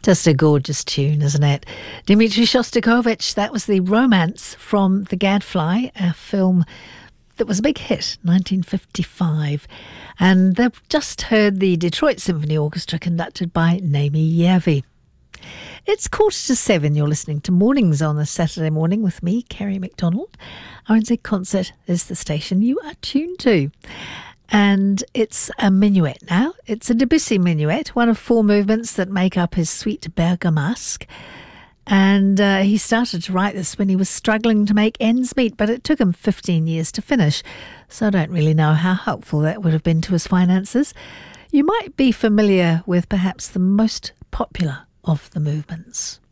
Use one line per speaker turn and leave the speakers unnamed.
Just a gorgeous tune, isn't it? Dmitri Shostakovich, that was the Romance from The Gadfly, a film that was a big hit, 1955. And they've just heard the Detroit Symphony Orchestra conducted by Naomi Yavi. It's 7:15. You're listening to Mornings on a Saturday morning with me, Kerry McDonald. RNZ Concert is the station you are tuned to. And it's a minuet now. It's a Debussy minuet, one of 4 movements that make up his suite Bergamasque. And he started to write this when he was struggling to make ends meet, but it took him 15 years to finish. So I don't really know how helpful that would have been to his finances. You might be familiar with perhaps the most popular of the movements.